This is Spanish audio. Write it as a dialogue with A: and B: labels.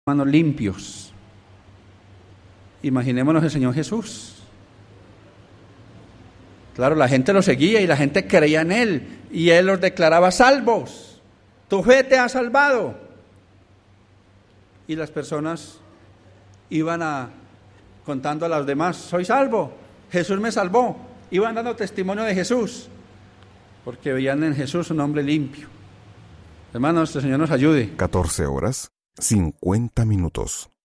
A: manos limpios. Imaginémonos el Señor Jesús. Claro, la gente lo seguía y la gente creía en Él y Él los declaraba salvos. Tu fe te ha salvado. Y las personas iban contando a los demás, soy salvo, Jesús me salvó. Iban dando testimonio de Jesús, porque veían en Jesús un hombre limpio. Hermanos, el Señor nos ayude.
B: 14 horas, 50 minutos.